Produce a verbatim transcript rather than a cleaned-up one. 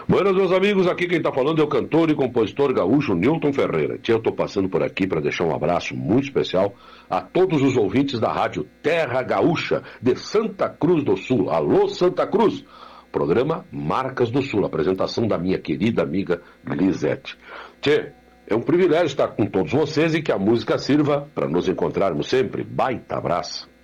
Buenas, meus amigos, aqui quem está falando é o cantor e compositor gaúcho Newton Ferreira. Tia, eu estou passando por aqui para deixar um abraço muito especial a todos os ouvintes da rádio Terra Gaúcha de Santa Cruz do Sul. Alô, Santa Cruz! Programa Marcas do Sul, apresentação da minha querida amiga Lisete. Tchê, é um privilégio estar com todos vocês e que a música sirva para nos encontrarmos sempre. Baita abraço!